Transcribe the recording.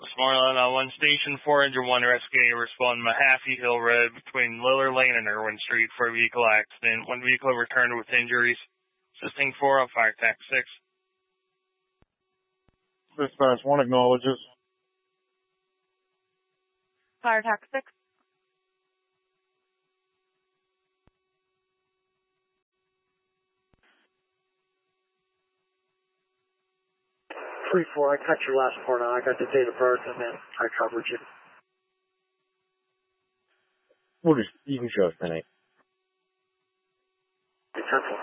Marlin on 1 Station 4, Engine 1 rescue. Respond Mahaffey Hill Road between Liller Lane and Irwin Street for a vehicle accident. 1 vehicle returned with injuries. Assisting 4 on Fire Tac 6. Dispatch 1 acknowledges. Fire Tac 6. 3-4, I cut your last part out. I got the date of birth and then I covered you. You can show us tonight. 10-4.